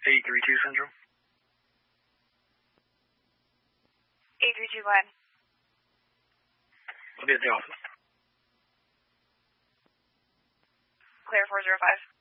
832 Central. 832 go ahead. I'll be at the office. Clear 405.